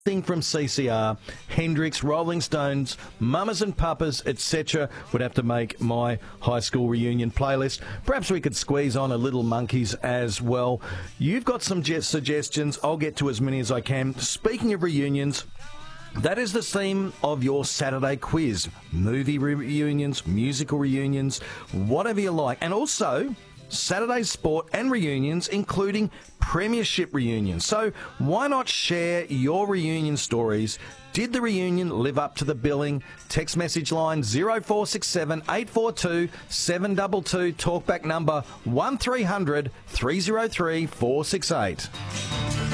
Thing from CCR, Hendrix, Rolling Stones, Mamas and Papas, etc. would have to make my high school reunion playlist. Perhaps we could squeeze on a Little Monkeys as well. You've got some suggestions. I'll get to as many as I can. Speaking of reunions, that is the theme of your Saturday quiz. Movie reunions, musical reunions, whatever you like. And also Saturday sport and reunions, including premiership reunions. So why not share your reunion stories? Did the reunion live up to the billing? Text message line 0467 842 722. Talkback number 1300 303 468.